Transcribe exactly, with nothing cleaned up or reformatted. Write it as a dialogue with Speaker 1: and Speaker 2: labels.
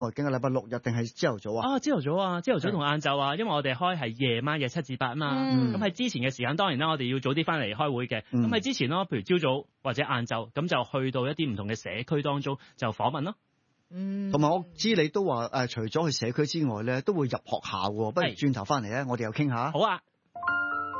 Speaker 1: 我哋今個禮拜六日定係朝頭早啊？
Speaker 2: 啊，朝頭早啊，朝頭早同晏晝啊，因為我哋開係夜晚嘅七至八啊嘛。咁喺、嗯、之前嘅時間，當然啦，我哋要早啲翻嚟開會嘅。咁喺、嗯、之前咯，譬如朝早或者晏晝，咁就去到一啲唔同嘅社區當中就訪問咯。
Speaker 1: 嗯，同埋我知你都話誒、呃，除咗去社區之外咧，都會入學校喎。不如轉頭翻嚟咧，我哋又傾下。
Speaker 2: 好啊。